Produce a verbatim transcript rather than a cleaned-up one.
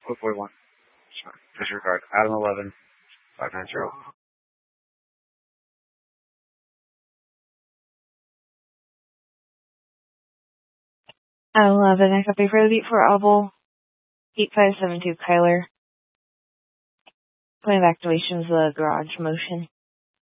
Code forty-one. Disregard. Adam eleven. five nine zero. Adam eleven, I copy for the beat for Audible. eight five seven two Kyler. Point of activation is the garage motion.